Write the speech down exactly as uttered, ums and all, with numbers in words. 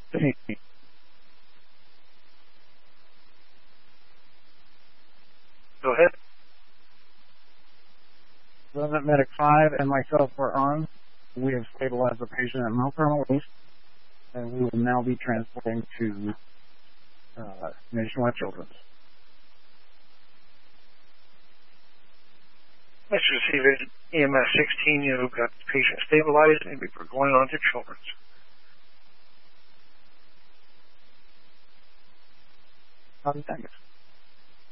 Go ahead. Resident Medic five and myself were on. We have stabilized the patient at Mount Carmel East, and we will now be transporting to uh, Nationwide Children's. Let's receive it. E M S sixteen, you've got the patient stabilized, and we're going on to Children's. Um, thanks.